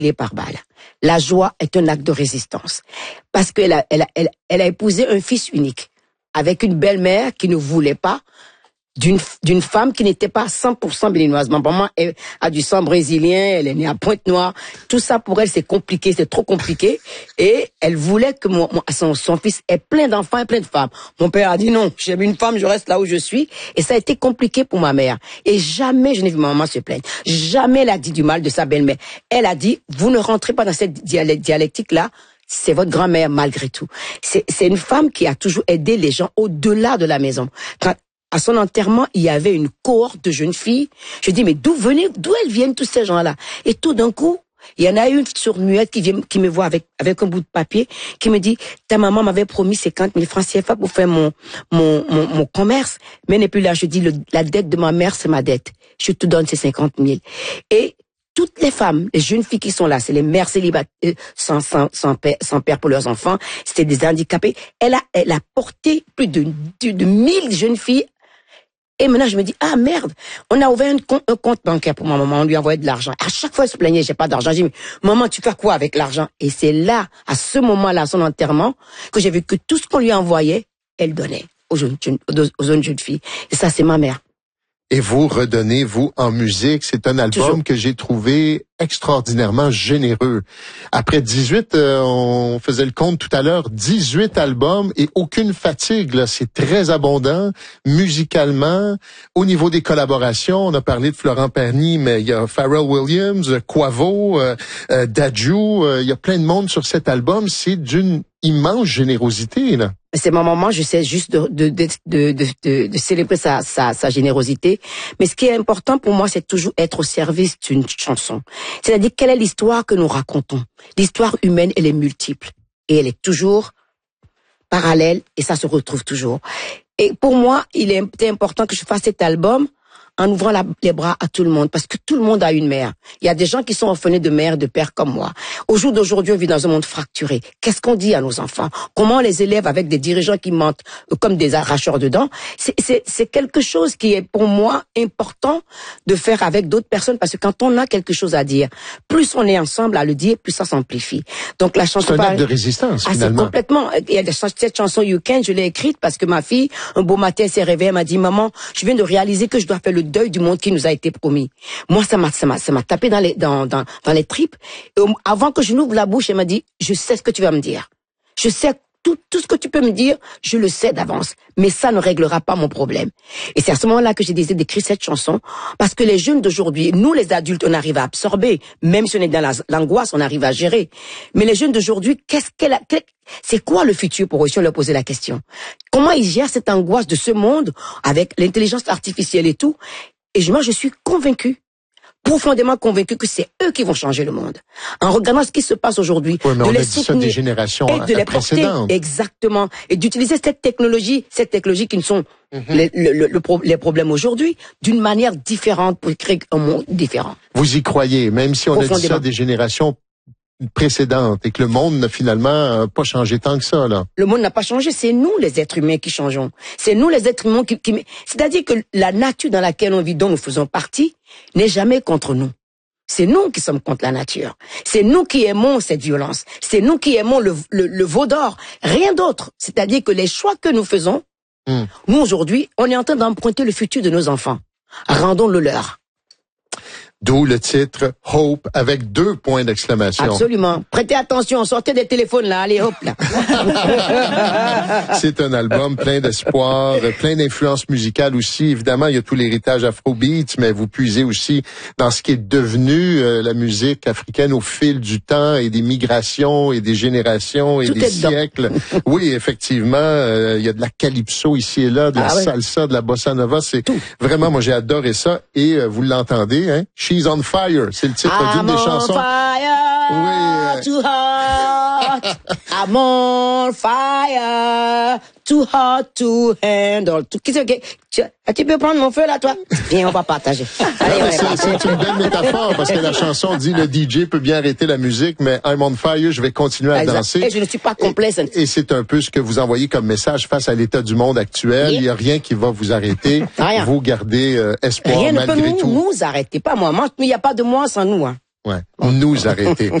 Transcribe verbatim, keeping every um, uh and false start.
par balle. La joie est un acte de résistance. Parce qu'elle a, elle a, elle, elle a épousé un fils unique, avec une belle-mère qui ne voulait pas, d'une d'une femme qui n'était pas cent pour cent béninoise. Ma maman elle a du sang brésilien, elle est née à Pointe-Noire. Tout ça pour elle c'est compliqué, c'est trop compliqué. Et elle voulait que mon, mon son, son fils ait plein d'enfants et plein de femmes. Mon père a dit non, j'aime une femme, je reste là où je suis. Et ça a été compliqué pour ma mère. Et jamais je n'ai vu ma maman se plaindre. Jamais elle a dit du mal de sa belle-mère. Elle a dit, vous ne rentrez pas dans cette dialectique-là. C'est votre grand-mère malgré tout. C'est, c'est une femme qui a toujours aidé les gens au-delà de la maison. Quand à son enterrement, il y avait une cohorte de jeunes filles. Je dis, mais d'où venaient, d'où elles viennent tous ces gens-là? Et tout d'un coup, il y en a une sourde-muette qui vient, qui me voit avec, avec un bout de papier, qui me dit, ta maman m'avait promis cinquante mille francs C F A pour faire mon, mon, mon, mon commerce. Mais elle n'est plus là. Je dis, le, la dette de ma mère, c'est ma dette. Je te donne ces cinquante mille. Et toutes les femmes, les jeunes filles qui sont là, c'est les mères célibataires, sans, sans, sans père, sans père pour leurs enfants, c'était des handicapés. Elle a, elle a porté plus de, de, de mille jeunes filles. Et maintenant, je me dis, ah merde, on a ouvert un compte, un compte bancaire pour ma maman, on lui envoyait de l'argent. À chaque fois, elle se plaignait, j'ai pas d'argent. J'ai dit, maman, tu fais quoi avec l'argent? Et c'est là, à ce moment-là, à son enterrement, que j'ai vu que tout ce qu'on lui envoyait, elle donnait aux jeunes, aux jeunes jeunes filles. Et ça, c'est ma mère. Et vous redonnez, vous, en musique. C'est un album Toujours. que j'ai trouvé extraordinairement généreux. Après dix-huit, euh, on faisait le compte tout à l'heure, dix-huit albums et aucune fatigue, là. C'est très abondant, musicalement. Au niveau des collaborations, on a parlé de Florent Pagny, mais il y a Pharrell Williams, Quavo, euh, euh, Dadju, euh, il y a plein de monde sur cet album. C'est d'une immense générosité, là. C'est mon moment, je sais juste de, de, de, de, de, de célébrer sa, sa, sa générosité. Mais ce qui est important pour moi, c'est toujours être au service d'une chanson. C'est-à-dire, quelle est l'histoire que nous racontons? L'histoire humaine, elle est multiple. Et elle est toujours parallèle, et ça se retrouve toujours. Et pour moi, il est important que je fasse cet album en ouvrant la, les bras à tout le monde, parce que tout le monde a une mère. Il y a des gens qui sont orphelins de mère, de père comme moi. Au jour d'aujourd'hui, on vit dans un monde fracturé. Qu'est-ce qu'on dit à nos enfants? Comment on les élève avec des dirigeants qui mentent comme des arracheurs de dents? C'est, c'est, c'est quelque chose qui est pour moi important de faire avec d'autres personnes, parce que quand on a quelque chose à dire, plus on est ensemble à le dire, plus ça s'amplifie. Donc la chanson... C'est un acte de résistance, ah, finalement. C'est complètement... Il y a cette chanson You Can, je l'ai écrite parce que ma fille, un beau matin, elle s'est réveillée, elle m'a dit, maman, je viens de réaliser que je dois faire le deuil du monde qui nous a été promis. Moi, ça m'a, ça m'a, ça m'a tapé dans les, dans, dans, dans les tripes. Et avant que je n'ouvre la bouche, elle m'a dit, je sais ce que tu vas me dire. Je sais tout, tout ce que tu peux me dire, je le sais d'avance. Mais ça ne réglera pas mon problème. Et c'est à ce moment-là que j'ai décidé d'écrire cette chanson. Parce que les jeunes d'aujourd'hui, nous les adultes, on arrive à absorber. Même si on est dans la, l'angoisse, on arrive à gérer. Mais les jeunes d'aujourd'hui, qu'est-ce qu'elle a, c'est quoi le futur pour eux si on leur posait la question? Comment ils gèrent cette angoisse de ce monde avec l'intelligence artificielle et tout? Et moi, je suis convaincue, profondément convaincue que c'est eux qui vont changer le monde. En regardant ce qui se passe aujourd'hui, oui, mais de on les a dit soutenir ça des générations et de les porter, exactement, et d'utiliser cette technologie, cette technologie qui ne sont mm-hmm. les, le, le, le, les problèmes aujourd'hui, d'une manière différente pour créer un monde différent. Vous y croyez, même si on a dit ça des générations précédentes et que le monde n'a finalement pas changé tant que ça, là. Le monde n'a pas changé, c'est nous les êtres humains qui changeons. C'est nous les êtres humains qui, qui... c'est-à-dire que la nature dans laquelle on vit, dont nous faisons partie, n'est jamais contre nous. C'est nous qui sommes contre la nature. C'est nous qui aimons cette violence. C'est nous qui aimons le, le, le veau d'or. Rien d'autre. C'est-à-dire que les choix que nous faisons, mm. nous aujourd'hui, on est en train d'emprunter le futur de nos enfants. Rendons-le leur. D'où le titre Hope avec deux points d'exclamation. Absolument. Prêtez attention, sortez des téléphones là, allez hop là. C'est un album plein d'espoir, plein d'influences musicales aussi. Évidemment, il y a tout l'héritage afrobeat, mais vous puisez aussi dans ce qui est devenu euh, la musique africaine au fil du temps et des migrations et des générations et tout des siècles. Oui, effectivement, euh, il y a de la calypso ici et là, de la ah, salsa, ouais. de la bossa nova. C'est tout. Vraiment, moi j'ai adoré ça et euh, vous l'entendez, hein? She's on Fire, c'est le titre I'm d'une des chansons. Fire, oui. Too hot. I'm on fire, too hot to handle. Tu, tu, tu peux prendre mon feu là, toi? Viens, on va partager. Allez, ouais, c'est, c'est une belle métaphore parce que la chanson dit le D J peut bien arrêter la musique, mais I'm on fire, je vais continuer à exact. danser. Et je ne suis pas complaisante. Et, et c'est un peu ce que vous envoyez comme message face à l'état du monde actuel. Yeah. Il n'y a rien qui va vous arrêter. Rien. Vous gardez euh, espoir rien malgré ne peut tout. Nous, nous arrêter, pas moi. Moi, il n'y a pas de moi sans nous. Hein. Ouais, nous arrêter.